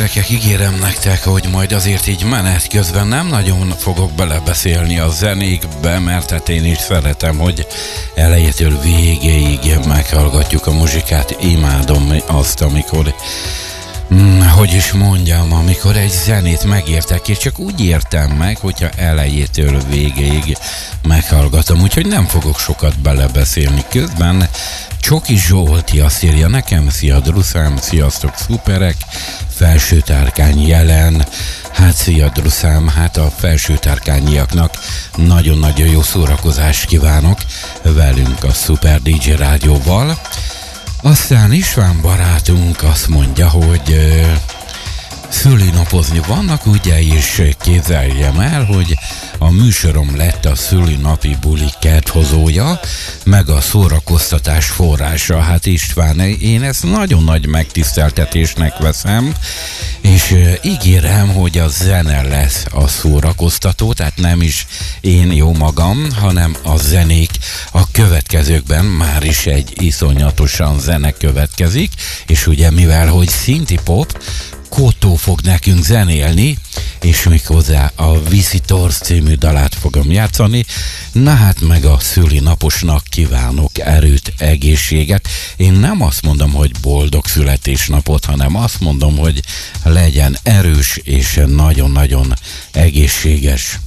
gyerekek, ígérem nektek, hogy majd azért így menet közben nem nagyon fogok belebeszélni a zenékbe, mert hát én is szeretem, hogy elejétől végéig meghallgatjuk a muzsikát. Imádom azt, amikor hogy is mondjam, amikor egy zenét megértek, és csak úgy értem meg, hogyha elejétől végéig meghallgatom, úgyhogy nem fogok sokat belebeszélni. Közben Csoki Zsolti azt írja nekem: szia Druszám, sziasztok szuperek, felső tárkány jelen. Hát szia Druszám, hát a felső tárkányiaknak nagyon-nagyon jó szórakozást kívánok velünk a Szuper DJ Rádióval. Aztán István barátunk azt mondja, hogy szülinapozni vannak, ugye, és képzeljem el, hogy a műsorom lett a szülinapi buli kerthozója, meg a szórakoztatás forrása. Hát István, én ezt nagyon nagy megtiszteltetésnek veszem, és ígérem, hogy a zene lesz a szórakoztató, tehát nem is én jó magam, hanem a zenék. A következőkben már is egy iszonyatosan zene következik, és ugye mivel, hogy szinti pop, Kotó fog nekünk zenélni, és méghozzá a Visitors című dalát fogom játszani. Na hát meg a szülinaposnak kívánok erőt, egészséget. Én nem azt mondom, hogy boldog születésnapot, hanem azt mondom, hogy legyen erős és nagyon-nagyon egészséges.